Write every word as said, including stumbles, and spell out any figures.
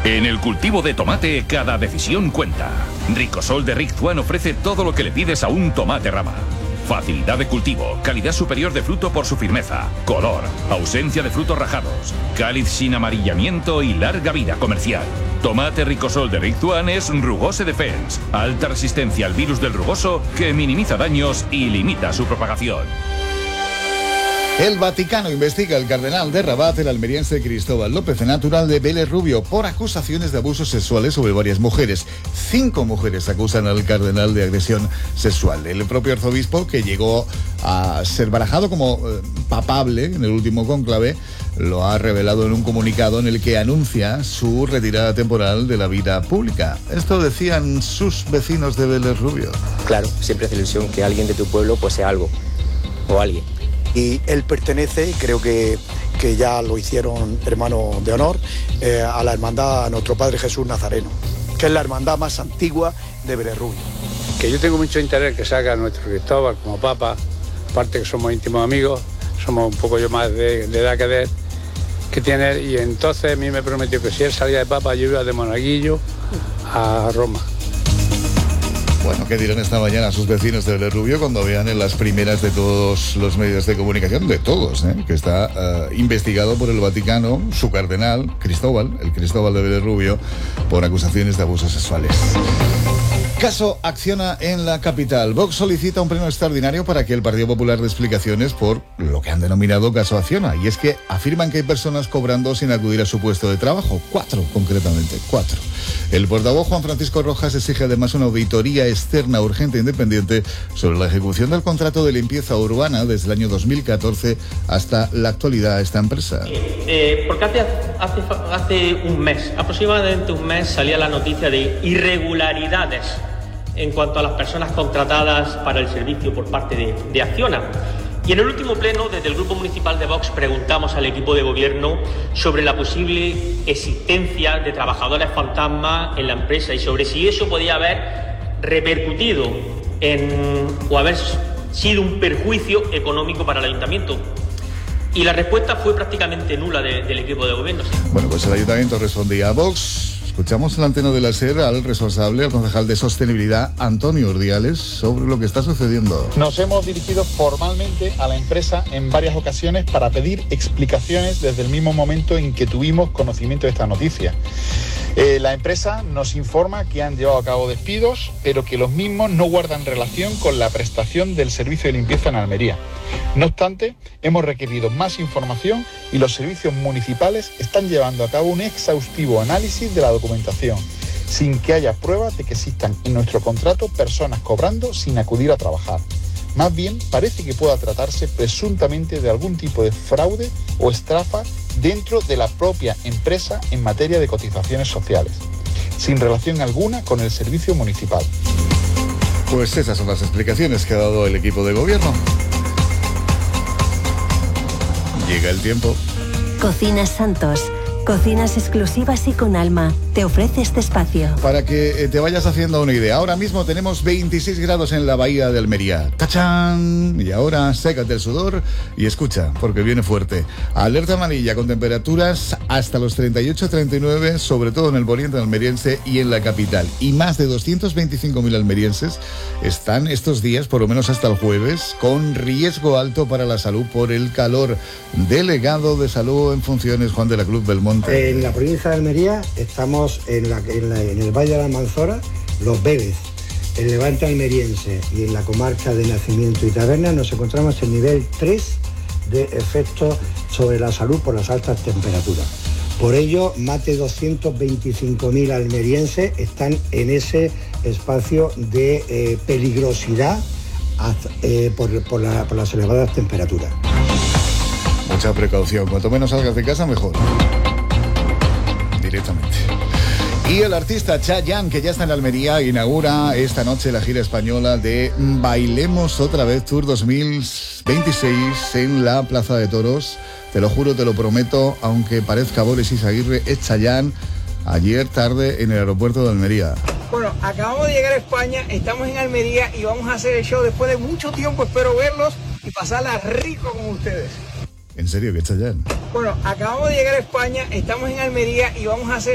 En el cultivo de tomate, cada decisión cuenta. Ricosol de Rick One ofrece todo lo que le pides a un tomate rama. Facilidad de cultivo, calidad superior de fruto por su firmeza, color, ausencia de frutos rajados, cáliz sin amarillamiento y larga vida comercial. Tomate Ricosol de Rick One es Rugose Defense, alta resistencia al virus del rugoso que minimiza daños y limita su propagación. El Vaticano investiga al cardenal de Rabat, el almeriense Cristóbal López, natural de Vélez Rubio, por acusaciones de abusos sexuales sobre varias mujeres. Cinco mujeres acusan al cardenal de agresión sexual. El propio arzobispo, que llegó a ser barajado como eh, papable en el último cónclave, lo ha revelado en un comunicado en el que anuncia su retirada temporal de la vida pública. Esto decían sus vecinos de Vélez Rubio. Claro, siempre hace ilusión que alguien de tu pueblo pues sea algo, o alguien. Y él pertenece, creo que, que ya lo hicieron hermano de honor, eh, a la hermandad a nuestro Padre Jesús Nazareno, que es la hermandad más antigua de Vélez Rubio. Que yo tengo mucho interés que salga nuestro Cristóbal como papa, aparte que somos íntimos amigos, somos un poco yo más de, de edad que él, que tiene él, y entonces a mí me prometió que si él salía de papa yo iba de monaguillo a Roma. Bueno, ¿qué dirán esta mañana a sus vecinos de Vélez Rubio cuando vean en las primeras de todos los medios de comunicación, de todos, ¿eh? que está uh, investigado por el Vaticano, su cardenal, Cristóbal, el Cristóbal de Vélez Rubio, por acusaciones de abusos sexuales? Caso Acciona en la capital. Vox solicita un pleno extraordinario para que el Partido Popular dé explicaciones por lo que han denominado caso Acciona. Y es que afirman que hay personas cobrando sin acudir a su puesto de trabajo. Cuatro, concretamente, cuatro. El portavoz Juan Francisco Rojas exige además una auditoría externa urgente e independiente sobre la ejecución del contrato de limpieza urbana desde el año dos mil catorce hasta la actualidad a esta empresa. Eh, porque hace, hace, hace un mes, aproximadamente un mes, salía la noticia de irregularidades en cuanto a las personas contratadas para el servicio por parte de, de Acciona. Y en el último pleno, desde el Grupo Municipal de Vox, preguntamos al equipo de gobierno sobre la posible existencia de trabajadores fantasma en la empresa y sobre si eso podía haber repercutido en, o haber sido un perjuicio económico para el ayuntamiento. Y la respuesta fue prácticamente nula de, del equipo de gobierno. ¿Sí? Bueno, pues el ayuntamiento respondía a Vox. Escuchamos en la antena de la SER al responsable, al concejal de Sostenibilidad, Antonio Urdiales, sobre lo que está sucediendo. Nos hemos dirigido formalmente a la empresa en varias ocasiones para pedir explicaciones desde el mismo momento en que tuvimos conocimiento de esta noticia. Eh, la empresa nos informa que han llevado a cabo despidos, pero que los mismos no guardan relación con la prestación del servicio de limpieza en Almería. No obstante, hemos requerido más información y los servicios municipales están llevando a cabo un exhaustivo análisis de la documentación, sin que haya pruebas de que existan en nuestro contrato personas cobrando sin acudir a trabajar. Más bien, parece que pueda tratarse presuntamente de algún tipo de fraude o estafa dentro de la propia empresa en materia de cotizaciones sociales, sin relación alguna con el servicio municipal. Pues esas son las explicaciones que ha dado el equipo de gobierno. Llega el tiempo. Cocinas Santos. Cocinas exclusivas y con alma. Te ofrece este espacio. Para que te vayas haciendo una idea, ahora mismo tenemos veintiséis grados en la bahía de Almería. ¡Tachán! Y ahora sécate el sudor y escucha, porque viene fuerte. Alerta amarilla con temperaturas hasta los treinta y ocho a treinta y nueve, sobre todo en el poniente almeriense y en la capital. Y más de doscientos veinticinco mil almerienses están estos días, por lo menos hasta el jueves, con riesgo alto para la salud por el calor. Delegado de Salud en funciones, Juan de la Cruz Belmonte. En la provincia de Almería estamos en, la, en, la, en el Valle de la Almanzora, Los Vélez, el Levante almeriense y en la comarca de Nacimiento y Taberna nos encontramos en nivel tres de efectos sobre la salud por las altas temperaturas. Por ello, más de doscientos veinticinco mil almerienses están en ese espacio de eh, peligrosidad eh, por, por, la, por las elevadas temperaturas. Mucha precaución, cuanto menos salgas de casa, mejor. Directamente. Y el artista Chayanne, que ya está en Almería, inaugura esta noche la gira española de Bailemos Otra Vez Tour dos mil veintiséis en la Plaza de Toros. Te lo juro, te lo prometo, aunque parezca Boris Izaguirre, es Chayanne ayer tarde en el aeropuerto de Almería. Bueno, acabamos de llegar a España, estamos en Almería y vamos a hacer el show después de mucho tiempo. Espero verlos y pasarla rico con ustedes. ¿En serio que es Chayanne? Bueno, acabamos de llegar a España, estamos en Almería y vamos a hacer